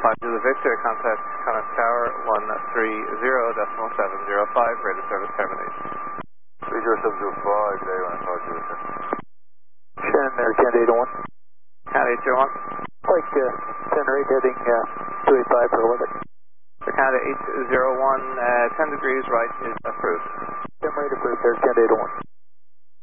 5 to the Victor, contact Connaught Tower 130.705, rate of service termination. 30705, day on Tower 2. Shannon there, Canada 1. Canada 801. Like 10 rate heading 285 for 11. For Canada 801, 10 degrees right is approved. 10 rate approved there, Canada 1.